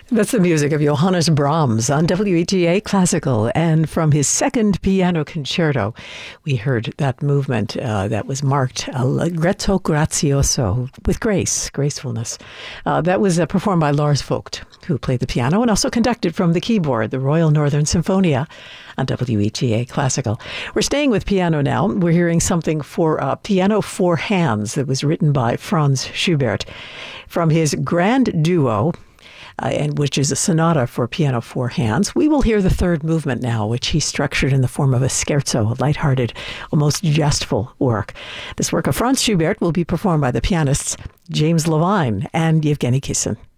That's the music of Johannes Brahms on WETA Classical. And from his second piano concerto, we heard that movement that was marked Allegretto Grazioso, with grace, gracefulness. That was performed by Lars Vogt, who played the piano and also conducted from the keyboard, the Royal Northern Symphonia on WETA Classical. We're staying with piano now. We're hearing something for piano four hands that was written by Franz Schubert from his grand duo, and which is a sonata for piano four hands. We will hear the third movement now, which he structured in the form of a scherzo, a lighthearted, almost jestful work. This work of Franz Schubert will be performed by the pianists James Levine and Yevgeny Kissin.